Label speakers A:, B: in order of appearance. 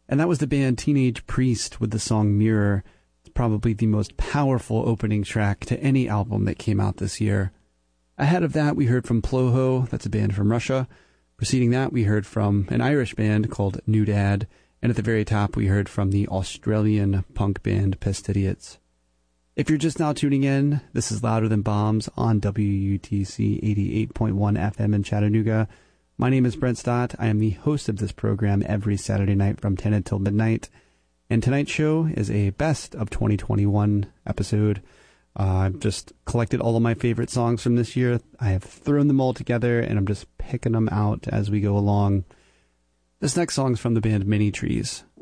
A: And that was the band Teenage Priest with the song Mirror. It's probably the most powerful opening track to any album that came out this year. Ahead of that, we heard from Ploho, that's a band from Russia. Preceding that, we heard from an Irish band called New Dad. And at the very top, we heard from the Australian punk band Pestidiots. If you're just now tuning in, this is Louder Than Bombs on WUTC 88.1 FM in Chattanooga. My name is Brent Stott. I am the host of this program every Saturday night from 10 until midnight. And tonight's show is a best of 2021 episode. I've just collected all of my favorite songs from this year. I have thrown them all together, and I'm just picking them out as we go along. This next song is from the band Mini Trees.